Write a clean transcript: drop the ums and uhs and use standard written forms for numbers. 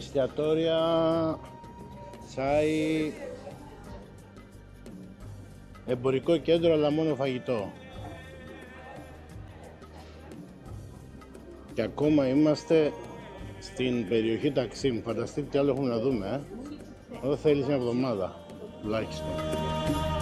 εστιατόρια, τσάι, εμπορικό κέντρο αλλά μόνο φαγητό. Και ακόμα είμαστε στην περιοχή Ταξίμ. Φανταστείτε τι άλλο έχουμε να δούμε, Εδώ θέλεις μια εβδομάδα, τουλάχιστον.